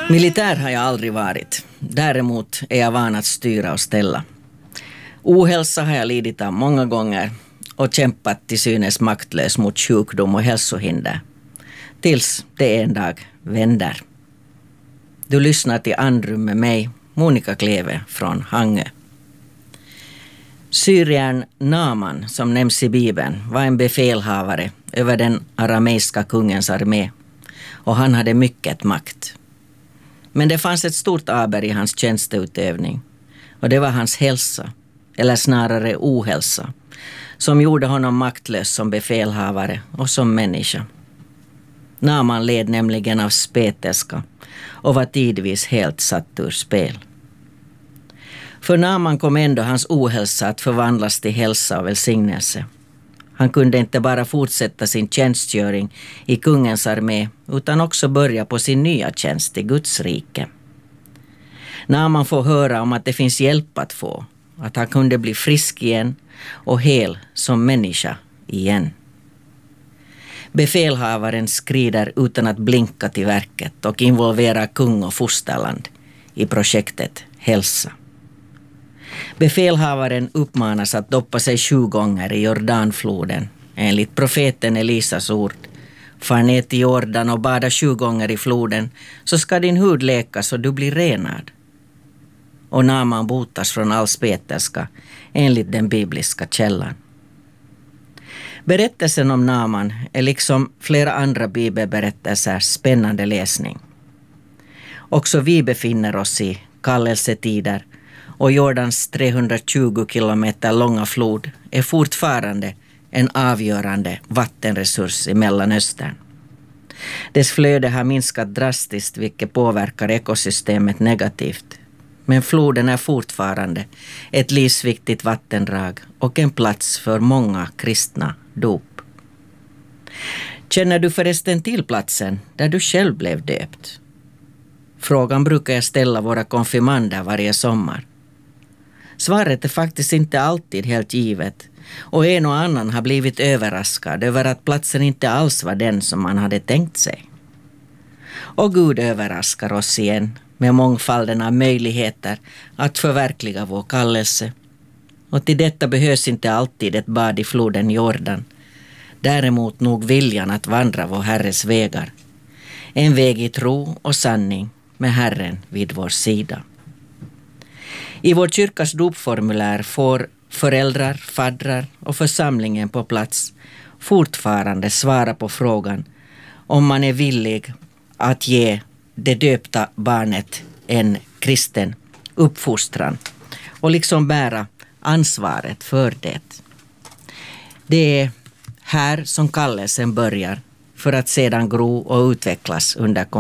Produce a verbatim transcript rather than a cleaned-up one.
Militär har jag aldrig varit. Däremot är jag van att styra och ställa. Ohälsa har jag lidit av många gånger och kämpat till synes maktlös mot sjukdom och hälsohinder. Tills det en dag vänder. Du lyssnar till Andrum med mig, Monica Kleve från Hangö. Syrien Naaman, som nämns i Bibeln, var en befälhavare över den arameiska kungens armé och han hade mycket makt. Men det fanns ett stort aber i hans tjänsteutövning och det var hans hälsa, eller snarare ohälsa, som gjorde honom maktlös som befälhavare och som människa. Naaman led nämligen av spetälska och var tidvis helt satt ur spel. För Naaman kom ändå hans ohälsa att förvandlas till hälsa och välsignelse. Han kunde inte bara fortsätta sin tjänstgöring i kungens armé utan också börja på sin nya tjänst i Guds rike. Naaman får höra om att det finns hjälp att få, att han kunde bli frisk igen och hel som människa igen. Befälhavaren skrider utan att blinka till verket och involverar kung och fosterland i projektet Hälsa. Befälhavaren uppmanas att doppa sig sju gånger i Jordanfloden. Enligt profeten Elisas ord: far ner till Jordan och bada sju gånger i floden, så ska din hud läkas och du blir renad. Och Naaman botas från all spetälska enligt den bibliska källan. Berättelsen om Naaman är liksom flera andra bibelberättelser spännande läsning. Också vi befinner oss i kallelsetider och Jordans trehundratjugo kilometer långa flod är fortfarande en avgörande vattenresurs i Mellanöstern. Dess flöde har minskat drastiskt, vilket påverkar ekosystemet negativt. Men floden är fortfarande ett livsviktigt vattendrag och en plats för många kristna dop. Känner du förresten till platsen där du själv blev döpt? Frågan brukar jag ställa våra konfirmander varje sommar. Svaret är faktiskt inte alltid helt givet och en och annan har blivit överraskad över att platsen inte alls var den som man hade tänkt sig. Och Gud överraskar oss igen med mångfalden av möjligheter att förverkliga vår kallelse. Och till detta behövs inte alltid ett bad i floden Jordan. Däremot nog viljan att vandra vår Herres vägar. En väg i tro och sanning med Herren vid vår sida. I vår kyrkas dopformulär får föräldrar, faddrar och församlingen på plats fortfarande svara på frågan om man är villig att ge det döpta barnet en kristen uppfostran och liksom bära ansvaret för det. Det är här som kallelsen börjar för att sedan gro och utvecklas under